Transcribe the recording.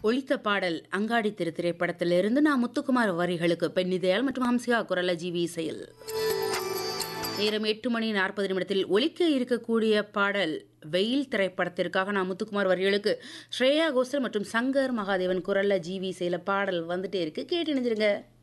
ஒலித்த பாடல் அங்காடி திரு திரைப்படத்திலிருந்து நான் முத்துக்குமார் வரிகளுக்கு பென்னிதயாள் மற்றும் ஹம்சிகா குரல ஜிவி இசையில். நேரம் 8:40 ஒலிக்க இருக்கக்கூடிய பாடல் வெயில் திரைப்படத்திற்காக நான் முத்துக்குமார் வரிகளுக்கு ஸ்ரேயா கோஷல் மற்றும் சங்கர் மகாதேவன் குரல்ல ஜிவி இசையில பாடல் வந்துட்டே இருக்கு. கேட்டு இணைஞ்சிருங்க.